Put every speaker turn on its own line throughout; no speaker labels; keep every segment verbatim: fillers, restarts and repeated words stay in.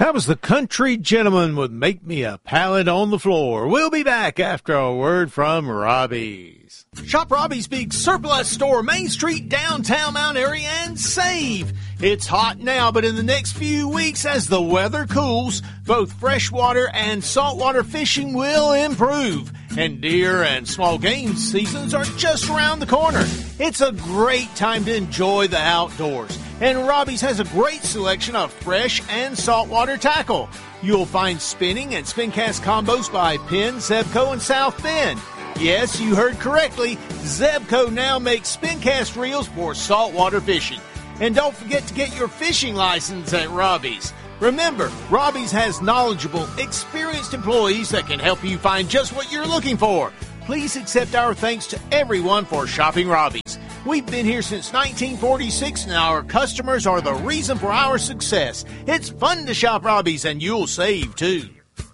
That was the Country Gentleman with Make Me a Pallet on the Floor. We'll be back after a word from Robbie's. Shop Robbie's big surplus store, Main Street, downtown Mount Airy, and save. It's hot now, but in the next few weeks, as the weather cools, both freshwater and saltwater fishing will improve. And deer and small game seasons are just around the corner. It's a great time to enjoy the outdoors. And Robbie's has a great selection of fresh and saltwater tackle. You'll find spinning and spin cast combos by Penn, Zebco, and South Bend. Yes, you heard correctly. Zebco now makes spin cast reels for saltwater fishing. And don't forget to get your fishing license at Robbie's. Remember, Robbie's has knowledgeable, experienced employees that can help you find just what you're looking for. Please accept our thanks to everyone for shopping Robbie's. We've been here since nineteen forty-six, and our customers are the reason for our success. It's fun to shop Robbie's, and you'll save, too.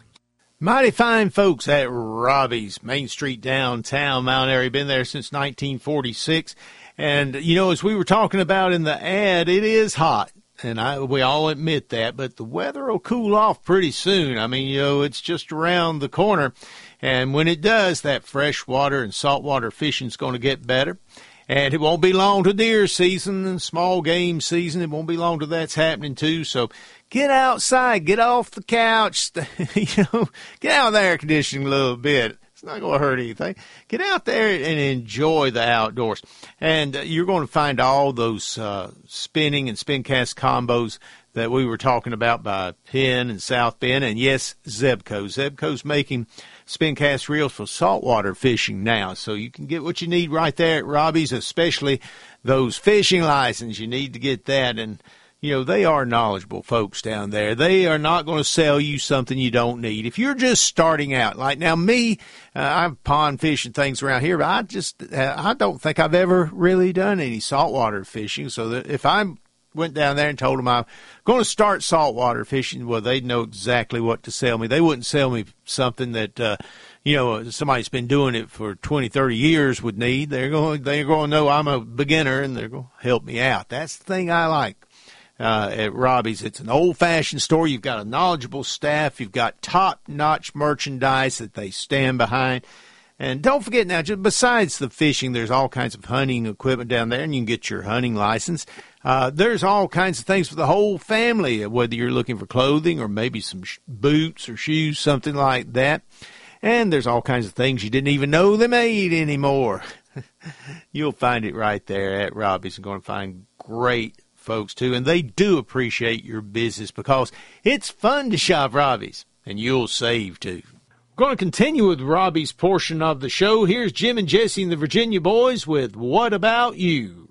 Mighty fine folks at Robbie's, Main Street, downtown Mount Airy. Been there since nineteen forty-six. And, you know, as we were talking about in the ad, it is hot. And I, we all admit that, but the weather will cool off pretty soon. I mean, you know, it's just around the corner. And when it does, that freshwater and saltwater fishing is going to get better. And it won't be long to deer season and small game season. It won't be long till that's happening too. So get outside, get off the couch, you know, get out of the air conditioning a little bit. It's not going to hurt anything. Get out there and enjoy the outdoors. And uh, you're going to find all those uh, spinning and spin cast combos that we were talking about by Penn and South Bend. And yes, Zebco. Zebco's making spin cast reels for saltwater fishing now. So you can get what you need right there at Robbie's, especially those fishing licenses. You need to get that. And, you know, they are knowledgeable folks down there. They are not going to sell you something you don't need. If you're just starting out, like now me, uh, I'm pond fishing things around here, but I just, uh, I don't think I've ever really done any saltwater fishing. So that if I'm went down there and told them I'm going to start saltwater fishing, well, they'd know exactly what to sell me. They wouldn't sell me something that, uh, you know, somebody that's been doing it for twenty, thirty years would need. They're going, they're going to know I'm a beginner, and they're going to help me out. That's the thing I like uh, at Robbie's. It's an old-fashioned store. You've got a knowledgeable staff. You've got top-notch merchandise that they stand behind. And don't forget now, just besides the fishing, there's all kinds of hunting equipment down there, and you can get your hunting license. Uh, there's all kinds of things for the whole family, whether you're looking for clothing or maybe some sh- boots or shoes, something like that. And there's all kinds of things you didn't even know they made anymore. You'll find it right there at Robbie's. You're going to find great folks, too. And they do appreciate your business because it's fun to shop Robbie's, and you'll save, too. We're going to continue with Robbie's portion of the show. Here's Jim and Jesse and the Virginia Boys with What About You?